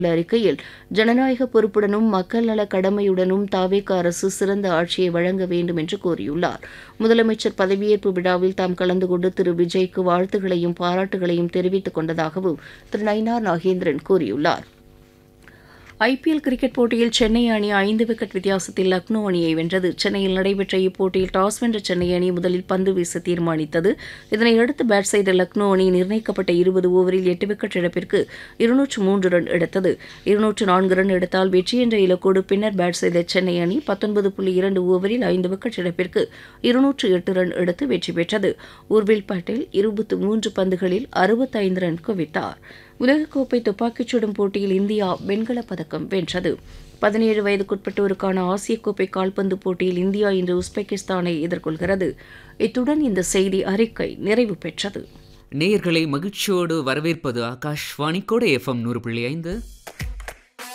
அறிக்கையில் ஜனநாயக பொறுப்புடனும் மக்கள் நல கடமையுடனும் தாவேக அரசு சிறந்த ஆட்சியை வழங்க வேண்டும் என்று கூறியுள்ளார். முதலமைச்சர் பதவியேற்பு விழாவில் தாம் கலந்து கொண்டு திரு விஜய்க்கு வாழ்த்துகளையும் பாராட்டுகளையும் தெரிவித்துக் கொண்டதாகவும் திரு நயினார் நாகேந்திரன் கூறியுள்ளார். ஐபிஎல் கிரிக்கெட் போட்டியில் சென்னை அணி 5 விக்கெட் வித்தியாசத்தில் லக்னோ அணியை வென்றது. சென்னையில் நடைபெற்ற இப்போட்டியில் டாஸ் வென்ற சென்னை அணி முதலில் பந்து வீச தீர்மானித்தது. இதனையடுத்து பேட் செய்த லக்னோ அணி நிர்ணயிக்கப்பட்ட 20 ஓவரில் 8 விக்கெட் இழப்பிற்கு 203 ரன் எடுத்தது. 204 ரன் எடுத்தால் வெற்றி என்ற இலக்கோடு பின்னர் பேட் செய்த சென்னை அணி 19.2 ஓவரில் 5 விக்கெட் இழப்பிற்கு 208 ரன் எடுத்து வெற்றி பெற்றது. உர்வில் பட்டேல் 23 பந்துகளில் 65 ரன் குவித்தார். உலகக்கோப்பை துப்பாக்கிச் சுடும் போட்டியில் இந்தியா வெண்கலப் பதக்கம் வென்றது. 17 வயதுக்குட்பட்டோருக்கான ஆசிய கோப்பை கால்பந்து போட்டியில் இந்தியா இன்று உஸ்பெகிஸ்தானை எதிர்கொள்கிறது. இத்துடன் இந்த செய்தி அறிக்கை நிறைவு பெற்றது. நேயர்களை மகிழ்ச்சியோடு வரவேற்பது ஆகாஷ்வாணி கோடை FM 100.5.